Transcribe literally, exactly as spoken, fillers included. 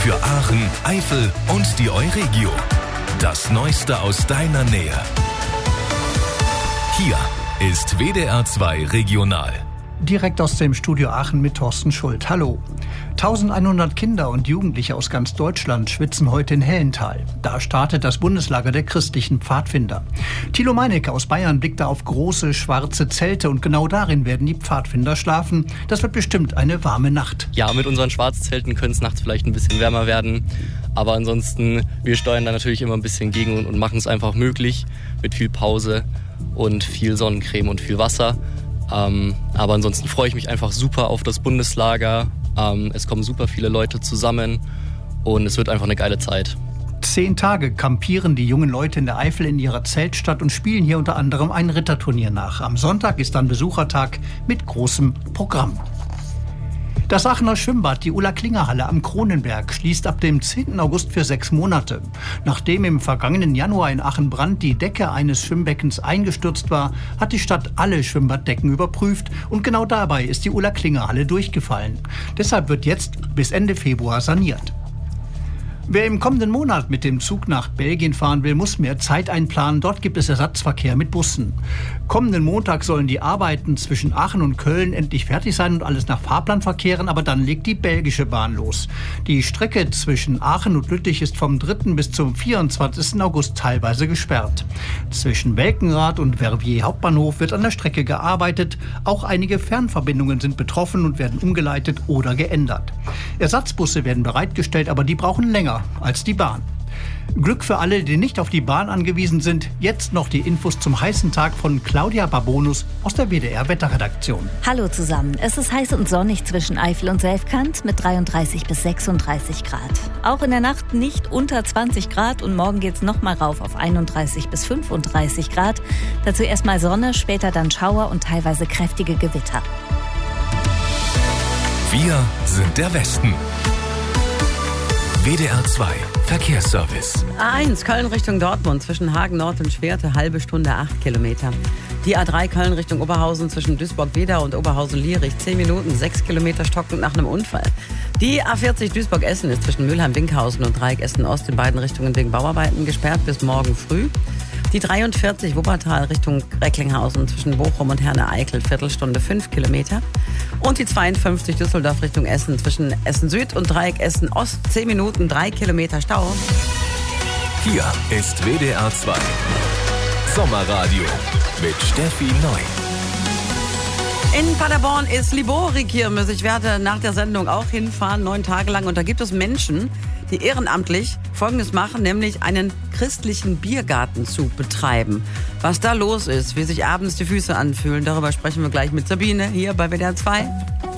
Für Aachen, Eifel und die Euregio. Das Neueste aus deiner Nähe. Hier ist W D R zwei Regional. Direkt aus dem Studio Aachen mit Thorsten Schult. Hallo. eintausendeinhundert Kinder und Jugendliche aus ganz Deutschland schwitzen heute in Hellenthal. Da startet das Bundeslager der christlichen Pfadfinder. Thilo Meinecke aus Bayern blickt da auf große schwarze Zelte und genau darin werden die Pfadfinder schlafen. Das wird bestimmt eine warme Nacht. Ja, mit unseren Schwarzzelten könnte es nachts vielleicht ein bisschen wärmer werden. Aber ansonsten, wir steuern da natürlich immer ein bisschen gegen und, und machen es einfach möglich mit viel Pause und viel Sonnencreme und viel Wasser. Ähm, aber ansonsten freue ich mich einfach super auf das Bundeslager. Ähm, es kommen super viele Leute zusammen und es wird einfach eine geile Zeit. Zehn Tage kampieren die jungen Leute in der Eifel in ihrer Zeltstadt und spielen hier unter anderem ein Ritterturnier nach. Am Sonntag ist dann Besuchertag mit großem Programm. Das Aachener Schwimmbad, die Ulla-Klinger-Halle am Kronenberg, schließt ab dem zehnten August für sechs Monate. Nachdem im vergangenen Januar in Aachen-Brand die Decke eines Schwimmbeckens eingestürzt war, hat die Stadt alle Schwimmbaddecken überprüft und genau dabei ist die Ulla-Klinger-Halle durchgefallen. Deshalb wird jetzt bis Ende Februar saniert. Wer im kommenden Monat mit dem Zug nach Belgien fahren will, muss mehr Zeit einplanen. Dort gibt es Ersatzverkehr mit Bussen. Kommenden Montag sollen die Arbeiten zwischen Aachen und Köln endlich fertig sein und alles nach Fahrplan verkehren, aber dann legt die belgische Bahn los. Die Strecke zwischen Aachen und Lüttich ist vom dritten bis zum vierundzwanzigsten August teilweise gesperrt. Zwischen Welkenrath und Verviers Hauptbahnhof wird an der Strecke gearbeitet. Auch einige Fernverbindungen sind betroffen und werden umgeleitet oder geändert. Ersatzbusse werden bereitgestellt, aber die brauchen länger als die Bahn. Glück für alle, die nicht auf die Bahn angewiesen sind. Jetzt noch die Infos zum heißen Tag von Claudia Barbonus aus der W D R-Wetterredaktion. Hallo zusammen. Es ist heiß und sonnig zwischen Eifel und Selfkant mit dreiunddreißig bis sechsunddreißig Grad. Auch in der Nacht nicht unter zwanzig Grad und morgen geht's noch mal rauf auf einunddreißig bis fünfunddreißig Grad. Dazu erstmal Sonne, später dann Schauer und teilweise kräftige Gewitter. Wir sind der Westen. W D R zwei Verkehrsservice. A eins Köln Richtung Dortmund zwischen Hagen Nord und Schwerte, halbe Stunde, acht Kilometer. Die A drei Köln Richtung Oberhausen zwischen Duisburg-Wedau und Oberhausen-Lierich, zehn Minuten, sechs Kilometer stockend nach einem Unfall. Die A vierzig Duisburg-Essen ist zwischen Mülheim-Winkhausen und Dreieck Essen-Ost in beiden Richtungen wegen Bauarbeiten gesperrt bis morgen früh. Die dreiundvierzig Wuppertal Richtung Recklinghausen zwischen Bochum und Herne-Eickel, Viertelstunde, fünf Kilometer. Und die zweiundfünfzig Düsseldorf Richtung Essen zwischen Essen Süd und Dreieck Essen Ost, zehn Minuten, drei Kilometer Stau. Hier ist W D R zwei Sommerradio mit Steffi Neu. In Paderborn ist Liborik-Kirmes. Ich werde nach der Sendung auch hinfahren, neun Tage lang. Und da gibt es Menschen, die ehrenamtlich Folgendes machen, nämlich einen christlichen Biergarten zu betreiben. Was da los ist, wie sich abends die Füße anfühlen, darüber sprechen wir gleich mit Sabine hier bei W D R zwei.